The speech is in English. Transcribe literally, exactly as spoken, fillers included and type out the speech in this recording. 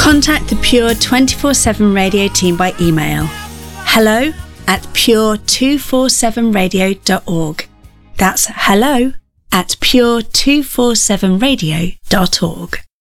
Contact the Pure twenty-four seven Radio team by email hello at pure two forty-seven radio dot org. That's hello at pure two forty-seven radio dot org.